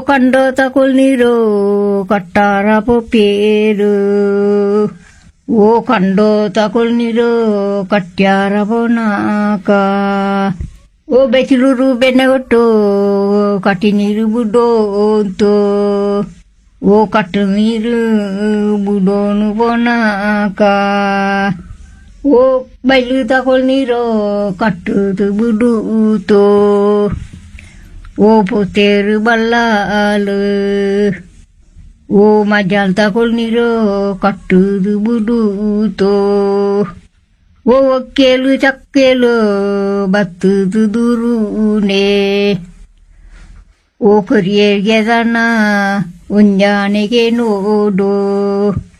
ಕಂಡೋ ತಕೊಳ್ನೀರು ಕಟ್ಟಾರ ಪೊಪ್ಪೇರು ಓ ಕಂಡೋ ತಕೊಳ್ನೀರು ಕಟ್ಟ್ಯಾರ ಬೋನಾಕ ಓ ಬೆಚ್ಚಲೂರು ಬೆಣ್ಣೆಗೊಟ್ಟು ಕಟ್ಟಿ ನೀರು ಬುಡೋಂತು ಓ ಕಟ್ಟು ನೀರು ಬುಡೋನು ಬೋನಾಕ ಓ ಬೈಲು ತಕೊಳ್ನೀರು ಕಟ್ಟುದು ಬುಡೂತೋ ಓ ಪುತ್ತೇರು ಬಲ್ಲಾಲು ಓ ಮಜಾಲ್ ತಕೊಳ್ನೀರು ಕಟ್ಟುದು ಬುಡೂತೋ ಓ ಒಕ್ಕೇಲು ಚಕ್ಕೇಲು ಬತ್ತುದು ದುರುನೆ ಓ ಕರಿಯರ್ಗೆ ದನ ಉಂಜಾನೆಗೆ ನೋಡು